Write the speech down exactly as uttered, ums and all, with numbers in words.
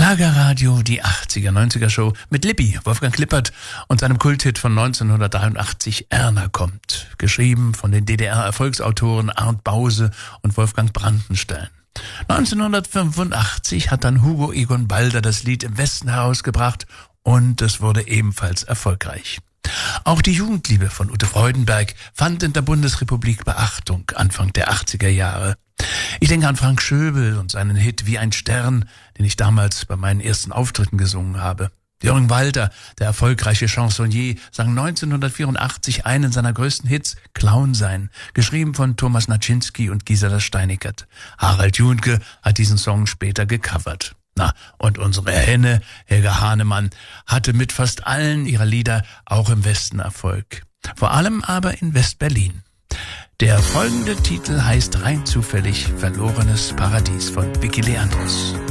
Schlagerradio, die achtziger, neunziger Show mit Lippi, Wolfgang Klippert und seinem Kulthit von neunzehnhundertdreiundachtzig, Erna kommt. Geschrieben von den D D R-Erfolgsautoren Arndt Bause und Wolfgang Brandenstein. neunzehnhundertfünfundachtzig hat dann Hugo Egon Balder das Lied Im Westen herausgebracht und es wurde ebenfalls erfolgreich. Auch die Jugendliebe von Ute Freudenberg fand in der Bundesrepublik Beachtung Anfang der achtziger Jahre. Ich denke an Frank Schöbel und seinen Hit Wie ein Stern, den ich damals bei meinen ersten Auftritten gesungen habe. Jürgen Walter, der erfolgreiche Chansonnier, sang neunzehnhundertvierundachtzig einen seiner größten Hits, Clown sein, geschrieben von Thomas Naczynski und Gisela Steinekert. Harald Junke hat diesen Song später gecovert. Na, und unsere Henne, Helga Hahnemann, hatte mit fast allen ihrer Lieder auch im Westen Erfolg. Vor allem aber in West-Berlin. Der folgende Titel heißt rein zufällig Verlorenes Paradies von Vicky Leandros.